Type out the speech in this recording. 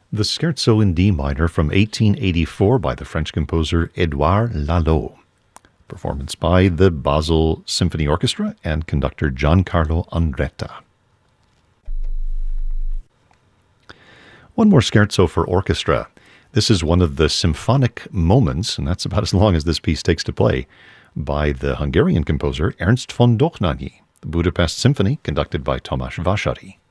The Scherzo in D minor from 1884 by the French composer Édouard Lalo. Performance by the Basel Symphony Orchestra and conductor Giancarlo Andretta. One more scherzo for orchestra. This is one of the symphonic moments, and that's about as long as this piece takes to play, by the Hungarian composer Ernst von Dohnányi, the Budapest Symphony, conducted by Tamás Vasari.